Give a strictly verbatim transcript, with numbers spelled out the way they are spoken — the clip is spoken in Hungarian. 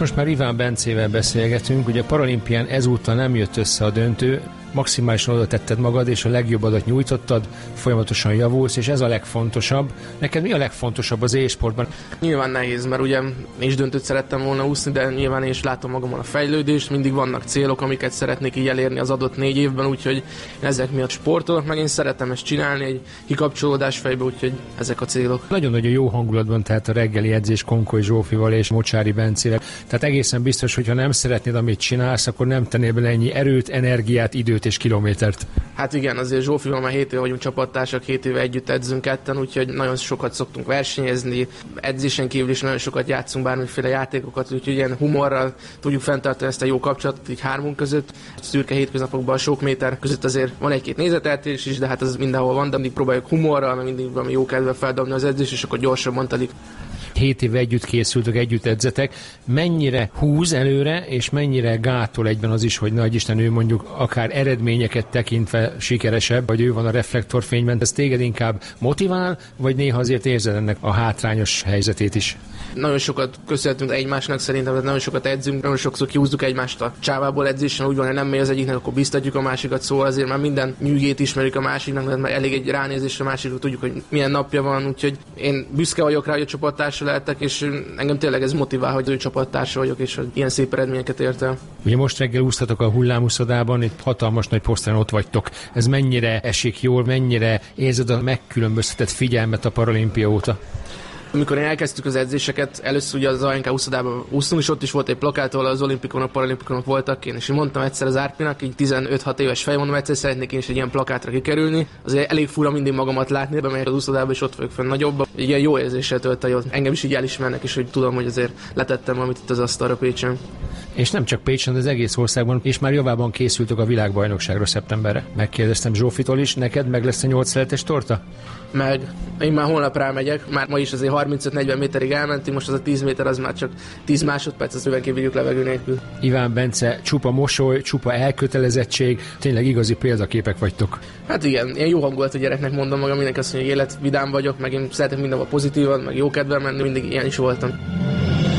Most már Iván Bencével beszélgetünk, ugye a paralimpián ezúttal nem jött össze a döntő, maximálisan oda tetted magad, és a legjobbadat nyújtottad, folyamatosan javulsz, és ez a legfontosabb. Neked mi a legfontosabb az e-sportban? Nyilván nehéz, mert ugye én is döntőt szerettem volna úszni, de nyilván én is látom magamon a fejlődést, mindig vannak célok, amiket szeretnék így elérni az adott négy évben, úgyhogy ezek miatt sportolok, meg én szeretem ezt csinálni, egy kikapcsolódás fejbe, úgyhogy ezek a célok. Nagyon nagy a jó hangulatban, tehát a reggeli edzés Konkoly Zsófival és Mocsári Bencével. Tehát egészen biztos, hogy ha nem szeretnéd, amit csinálsz, akkor nem tennél bele ennyi erőt, energiát, időt és kilométert. Hát igen, azért Zsófival már hét éve vagyunk csapattársak, hét éve együtt edzünk ketten, úgyhogy nagyon sokat szoktunk versenyezni, edzésen kívül is nagyon sokat játszunk bármiféle játékokat, úgyhogy ilyen humorral tudjuk fenntartani ezt a jó kapcsolatot így hármunk között. Szürke hétköznapokban sok méter között azért van egy-két nézeteltérés is, de hát az mindenhol van, de mindig próbáljuk humorral, mert mindig valami jó kedvel feldobni az edzés, és akkor gyorsabban telik. Hét éve együtt készültök, együtt edzetek. Mennyire húz előre, és mennyire gátol egyben az is, hogy nagyisten ő mondjuk akár eredményeket tekintve sikeresebb, vagy ő van a reflektorfényben, ez téged inkább motivál, vagy néha azért érzed ennek a hátrányos helyzetét is? Nagyon sokat köszönhetünk egymásnak szerintem, nagyon sokat edzünk, nagyon sokszor kiúzzuk egymást a csávából edzésen, úgy van, hogy nem megy az egyiknek, akkor biztatjuk a másikat, szóval azért már minden nyűgét ismerjük a másiknak, mert már elég egy ránézésre a másikról tudjuk, hogy milyen napja van, úgyhogy én büszke vagyok rá, hogy a csapattársa lehetek, és engem tényleg ez motivál, hogy ő csapattársa vagyok, és hogy ilyen szép eredményeket ért el. Ugye most reggel úsztatok a hullámúszodában, itt hatalmas nagy poszteren ott vagytok. Ez mennyire esik jól, mennyire érzed a megkülönböztetett figyelmet a paralimpia óta? Amikor én elkezdtük az edzéseket, először ugye az á en ká úszodában úsztunk, és ott is volt egy plakát, ahol az olimpikonok, paralimpikonok voltak én, és én mondtam egyszer az Árpinak, így tizenöt-hat éves fej, mondom, egyszer szeretnék én is egy ilyen plakátra kikerülni. Azért elég fura mindig magamat látni, bemegyek az úszodába, és ott vagyok fenn nagyobb. Ilyen jó érzéssel tölt el, engem is így elismernek, és hogy tudom, hogy azért letettem valamit itt az asztalra Pécsen. És nem csak Pécsen, de az egész országban, és már javában készültök a világbajnokságra szeptemberre. Megkérdeztem Zsófitól is, neked meg lesz a nyolc szeletes torta? Meg. Én már holnap rámegyek, már ma is azért harmincöt-negyven méterig elmentünk, most az a tíz méter az már csak tíz másodperc, az bőven kívüljük levegő nélkül. Iván Bence, csupa mosoly, csupa elkötelezettség, tényleg igazi példaképek vagytok. Hát igen, ilyen jó hangulatú gyereknek mondom magam, mindenki azt mondja, hogy élet vidám vagyok, meg én szeretek mindenhol pozitívan, meg jó kedvel menni, mindig ilyen is voltam.